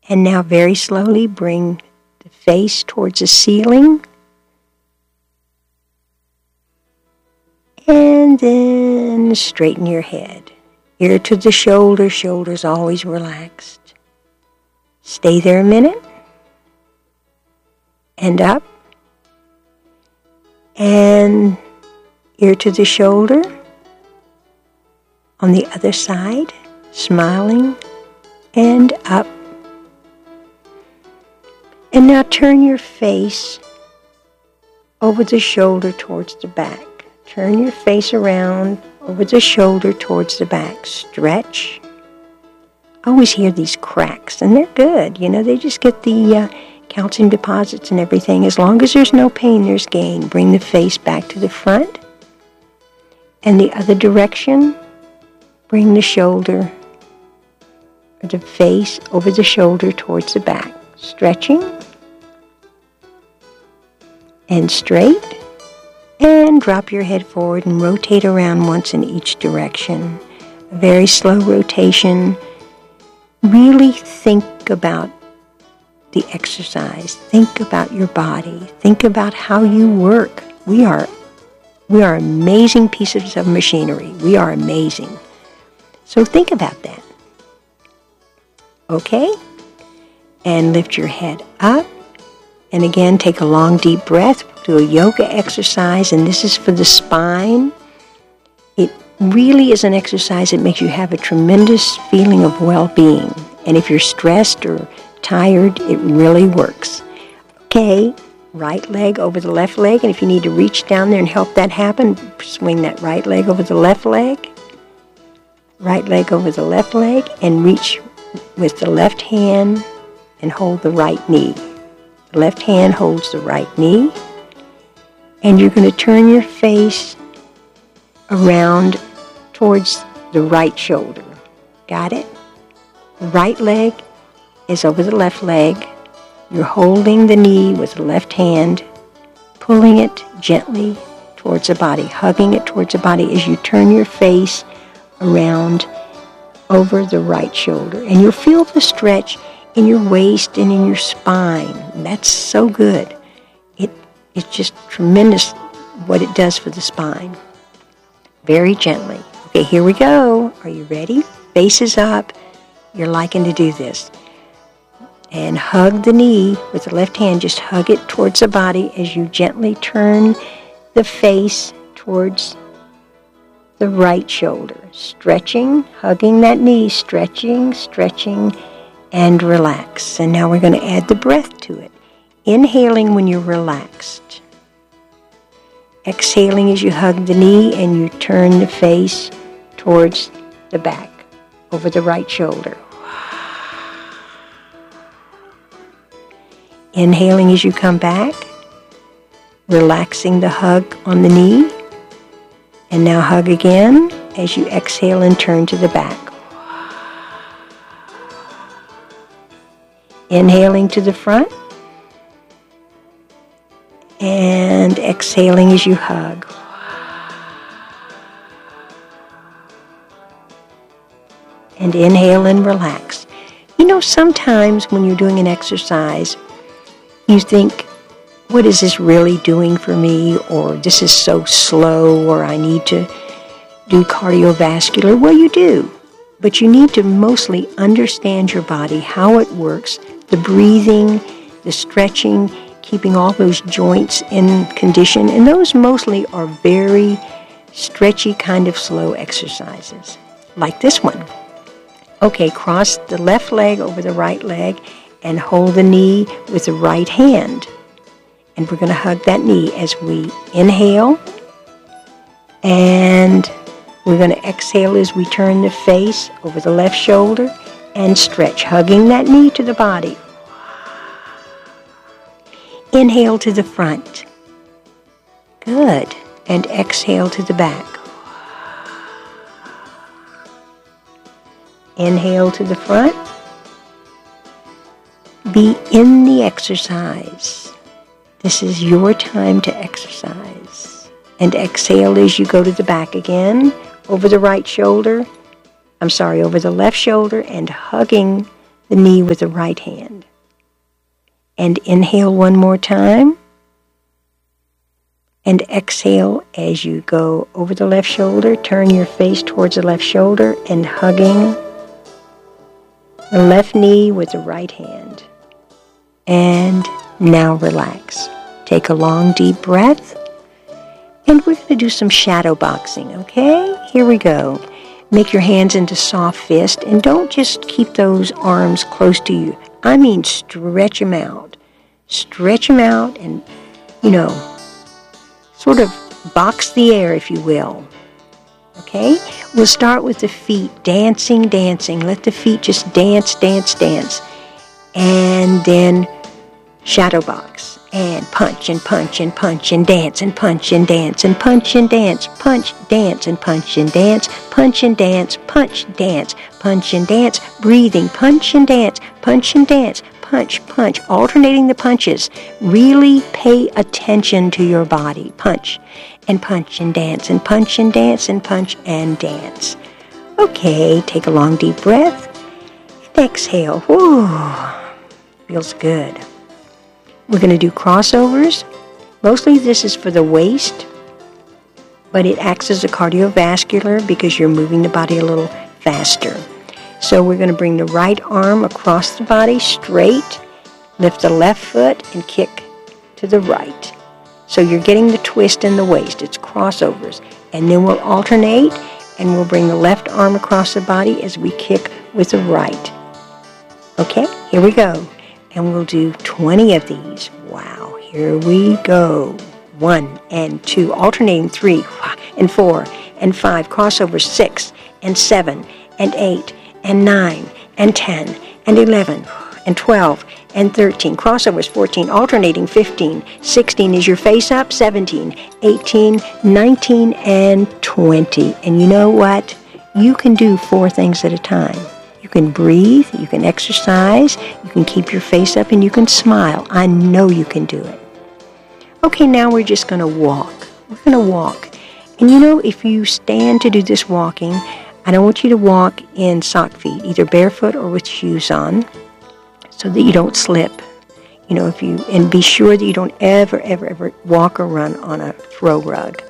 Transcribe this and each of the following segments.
And now very slowly bring the face towards the ceiling. And then straighten your head. Ear to the shoulder, shoulders always relaxed. Stay there a minute. And up. And ear to the shoulder. On the other side, smiling. And up. And now turn your face over the shoulder towards the back. Turn your face around over the shoulder towards the back. Stretch. I always hear these cracks, and they're good. They just get the calcium deposits and everything. As long as there's no pain, there's gain. Bring the face back to the front. And the other direction, bring the shoulder, or the face over the shoulder towards the back. Stretching. And straight. And drop your head forward and rotate around once in each direction. A very slow rotation. Really think about the exercise. Think about your body. Think about how you work. We are amazing pieces of machinery. We are amazing. So think about that. Okay? And lift your head up. And again, take a long, deep breath. Do a yoga exercise, and this is for the spine. It really is an exercise that makes you have a tremendous feeling of well-being. And if you're stressed or tired, it really works. Okay, right leg over the left leg, and if you need to reach down there and help that happen, swing that right leg over the left leg. Right leg over the left leg, and reach with the left hand and hold the right knee. The left hand holds the right knee. And you're going to turn your face around towards the right shoulder. Got it? The right leg is over the left leg. You're holding the knee with the left hand, pulling it gently towards the body, hugging it towards the body as you turn your face around over the right shoulder. And you'll feel the stretch in your waist and in your spine. That's so good. It's just tremendous what it does for the spine. Very gently. Okay, here we go. Are you ready? Face is up. You're liking to do this. And hug the knee with the left hand. Just hug it towards the body as you gently turn the face towards the right shoulder. Stretching, hugging that knee, stretching, and relax. And now we're going to add the breath to it. Inhaling when you're relaxed. Exhaling as you hug the knee and you turn the face towards the back, over the right shoulder. Inhaling as you come back, relaxing the hug on the knee. And now hug again as you exhale and turn to the back. Inhaling to the front. And exhaling as you hug. And inhale and relax. Sometimes when you're doing an exercise, you think, what is this really doing for me? Or this is so slow, or I need to do cardiovascular. Well, you do. But you need to mostly understand your body, how it works, the breathing, the stretching, keeping all those joints in condition. And those mostly are very stretchy, kind of slow exercises, like this one. Okay, cross the left leg over the right leg and hold the knee with the right hand. And we're going to hug that knee as we inhale. And we're going to exhale as we turn the face over the left shoulder and stretch, hugging that knee to the body. Inhale to the front. Good. And exhale to the back. Inhale to the front. Be in the exercise. This is your time to exercise. And exhale as you go to the back again, over the right shoulder. Over the left shoulder, and hugging the knee with the right hand. And inhale one more time. And exhale as you go over the left shoulder. Turn your face towards the left shoulder and hugging the left knee with the right hand. And now relax. Take a long, deep breath. And we're going to do some shadow boxing, okay? Here we go. Make your hands into soft fist. And don't just keep those arms close to you. I mean, stretch them out. Stretch them out and, sort of box the air, if you will. Okay? We'll start with the feet. Dancing, dancing. Let the feet just dance, dance, dance. And then shadow box. And punch and punch and punch and dance and punch and dance and punch and dance. Punch, dance and punch and dance. Punch and dance, punch, dance. Punch and dance. Breathing. Punch and dance. Punch and dance. Punch, punch. Alternating the punches. Really pay attention to your body. Punch and punch and dance and punch and dance and punch and dance. Okay, take a long deep breath. And exhale. Whew. Feels good. We're going to do crossovers. Mostly this is for the waist, but it acts as a cardiovascular because you're moving the body a little faster. So we're going to bring the right arm across the body straight, lift the left foot, and kick to the right. So you're getting the twist in the waist. It's crossovers. And then we'll alternate, and we'll bring the left arm across the body as we kick with the right. Okay, here we go. And we'll do 20 of these. Wow, here we go. 1 and 2, alternating 3 and 4 and 5, crossovers 6 and 7 and 8 and 9 and 10 and 11 and 12 and 13, crossovers 14, alternating 15, 16 is your face up, 17, 18, 19, and 20. And you know what? You can do 4 things at a time. You can breathe, you can exercise, you can keep your face up, and you can smile. I know you can do it. Okay, now we're just going to walk. We're going to walk. And if you stand to do this walking, I don't want you to walk in sock feet, either barefoot or with shoes on, so that you don't slip. And be sure that you don't ever walk or run on a throw rug.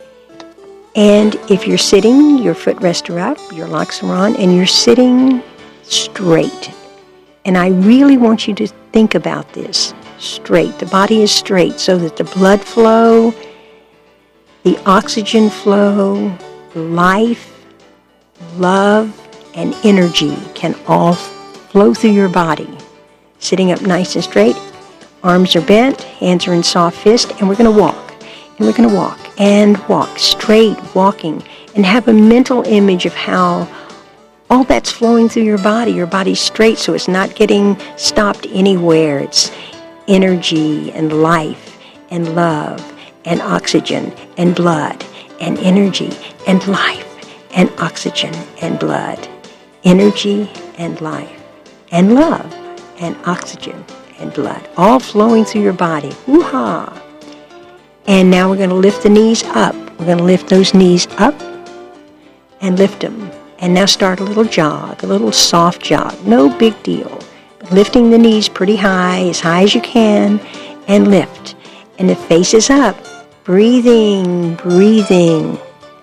And if you're sitting, your footrests are up, your locks are on, and you're sitting straight. And I really want you to think about this. Straight. The body is straight so that the blood flow, the oxygen flow, life, love, and energy can all flow through your body. Sitting up nice and straight, arms are bent, hands are in soft fist, and we're going to walk. And we're going to walk and walk, straight walking, and have a mental image of how all that's flowing through your body. Your body's straight, so it's not getting stopped anywhere. It's energy and life and love and oxygen and blood and energy and life and oxygen and blood. Energy and life and love and oxygen and blood, all flowing through your body. Woo-ha! And now we're going to lift the knees up. We're going to lift those knees up and lift them. And now start a little jog, a little soft jog. No big deal. But lifting the knees pretty high as you can, and lift. And the face is up. Breathing, breathing.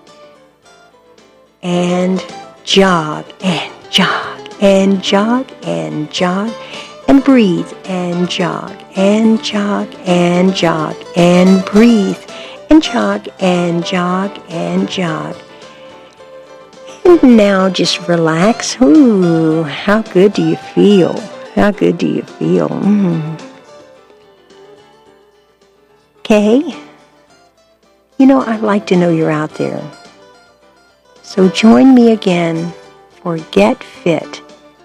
And jog, and jog, and jog, and jog. And breathe, and jog, and jog, and jog, and breathe, and jog, and jog, and jog. And now just relax. Ooh, how good do you feel? How good do you feel? Okay. I'd like to know you're out there. So join me again for Get Fit.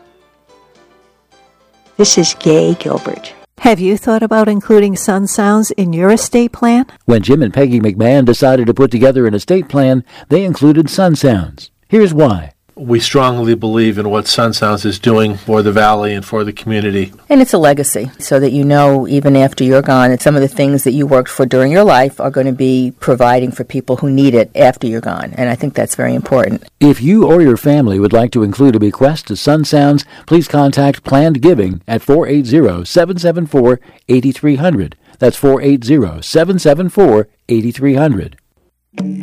This is Gay Gilbert. Have you thought about including sun sounds in your estate plan? When Jim and Peggy McMahon decided to put together an estate plan, they included sun sounds. Here's why. we strongly believe in what Sun Sounds is doing for the Valley and for the community. And it's a legacy, so that you know even after you're gone that some of the things that you worked for during your life are going to be providing for people who need it after you're gone. And I think that's very important. If you or your family would like to include a bequest to Sun Sounds, please contact Planned Giving at 480-774-8300. That's 480-774-8300.